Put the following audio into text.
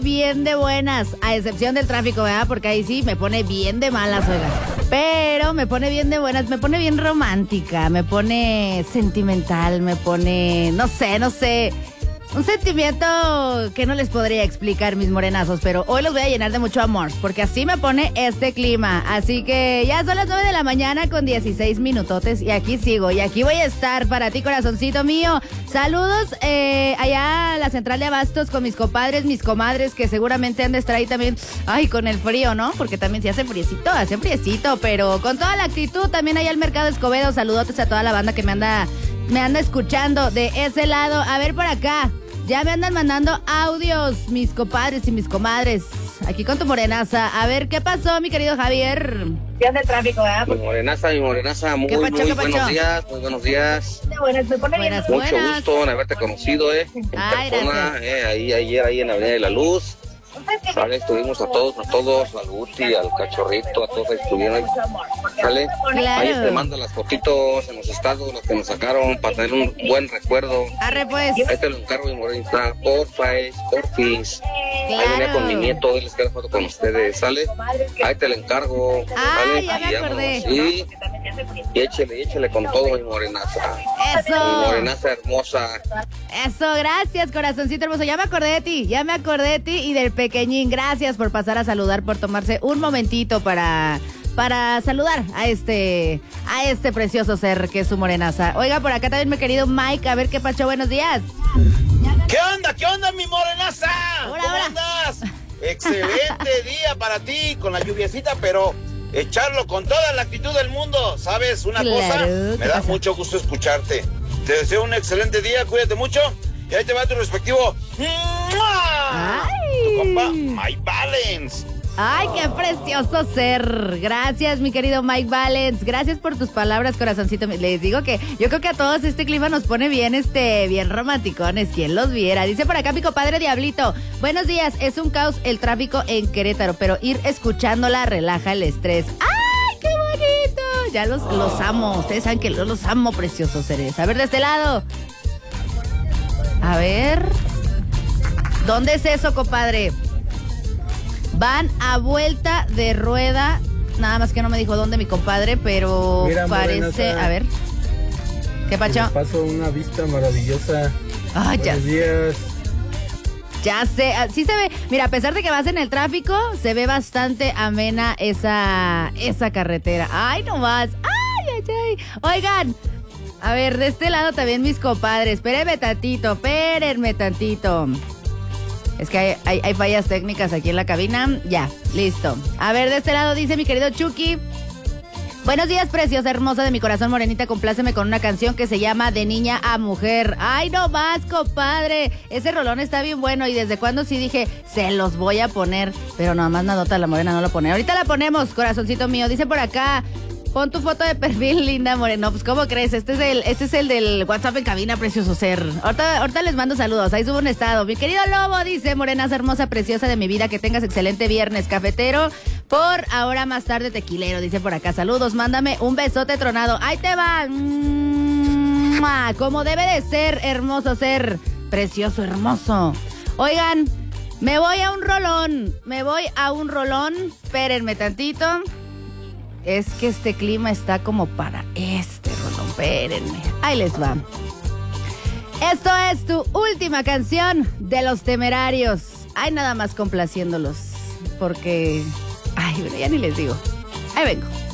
bien de buenas, a excepción del tráfico, ¿verdad? Porque ahí sí me pone bien de malas, oiga. Pero me pone bien de buenas, me pone bien romántica, me pone sentimental, me pone, no sé. Un sentimiento que no les podría explicar, mis morenazos, pero hoy los voy a llenar de mucho amor, porque así me pone este clima. Así que ya son las 9 de la mañana con 16 minutotes y aquí sigo, y aquí voy a estar para ti, corazoncito mío. Saludos allá a la central de abastos con mis compadres, mis comadres, que seguramente han de estar ahí también, ay, con el frío, ¿no? Porque también sí hace friecito, pero con toda la actitud. También allá al Mercado Escobedo, saludotes a toda la banda que me anda escuchando de ese lado. A ver por acá. Ya me andan mandando audios mis compadres y mis comadres. Aquí con tu morenaza. A ver, ¿qué pasó, mi querido Javier? ¿Qué hace el tráfico, verdad? Mi morenaza, muy buenos días, muy buenos días. Buenas. Mucho gusto en haberte conocido, en Ay, persona, ayer ahí en la Avenida de la Luz. Sale, estuvimos a todos, al Guti, al Cachorrito, a todos estuvieron ahí. Sale, Claro. ahí te mando las fotitos en los estados, las que nos sacaron, para tener un buen recuerdo. Arre, pues. Ahí te lo encargo, mi morenita, porfis. Ahí venía con mi nieto, él les queda foto con ustedes, ¿sale? Ahí te lo encargo. Ay, ¿sale? ya me acordé. Sí. Y échele con todo, mi morenaza. Mi Eso. morenaza hermosa. Eso, gracias, corazoncito hermoso. Ya me acordé de ti y del pequeñín. Gracias por pasar a saludar, por tomarse un momentito para saludar a este precioso ser que es su morenaza. Oiga, por acá también mi querido Mike, a ver qué pacho, buenos días. ¿Qué onda, mi morenaza? Hola, ¿Cómo hola. andas? Excelente día para ti, con la lluviecita, pero echarlo con toda la actitud del mundo. ¿Sabes una Claro, cosa? ¿qué Me da pasa? mucho gusto escucharte. Te deseo un excelente día, cuídate mucho. Y ahí te va tu respectivo. ¡Mua! Ay. Tu compa, Mike Valens. Ay, qué precioso ser. Gracias, mi querido Mike Valens. Gracias por tus palabras, corazoncito. Les digo que yo creo que a todos este clima nos pone bien, bien romanticones. ¿Quién los viera? Dice por acá mi compadre Diablito. Buenos días. Es un caos el tráfico en Querétaro, pero ir escuchándola relaja el estrés. ¡Ay, qué bonito! Ya los amo. Ustedes saben que los amo, preciosos seres. A ver, de este lado. A ver. ¿Dónde es eso, compadre? Van a vuelta de rueda. Nada más que no me dijo dónde mi compadre, pero Mira, parece... morenaza. A ver. ¿Qué pacho? Paso una vista maravillosa. Ay, ya Buenos sé. días. Ya sé. Sí se ve. Mira, a pesar de que vas en el tráfico, se ve bastante amena esa carretera. Ay, no más. Ay. Oigan. A ver, de este lado también mis compadres. Espérenme tantito. Es que hay fallas técnicas aquí en la cabina. Ya, listo. A ver, de este lado dice mi querido Chucky. Buenos días, preciosa, hermosa de mi corazón, morenita. Compláceme con una canción que se llama De Niña a Mujer. Ay, no más, compadre. Ese rolón está bien bueno. Y desde cuando sí dije, se los voy a poner. Pero nada más Nadota, la morena, no lo pone. Ahorita la ponemos, corazoncito mío. Dice por acá. Pon tu foto de perfil, linda moreno. Pues, ¿cómo crees? Este es el del WhatsApp en cabina, precioso ser. Ahorita les mando saludos. Ahí subo un estado. Mi querido Lobo dice, morenaza hermosa, preciosa de mi vida, que tengas excelente viernes cafetero. Por ahora más tarde tequilero, dice por acá. Saludos, mándame un besote tronado. Ahí te va. ¡Mua! Como debe de ser, hermoso ser. Precioso, hermoso. Oigan, me voy a un rolón. Espérenme tantito. Es que este clima está como para este rolón. Espérenme. Ahí les va. Esto es tu última canción de Los Temerarios. Ay, nada más complaciéndolos. Porque... Ay, bueno, ya ni les digo. Ahí vengo.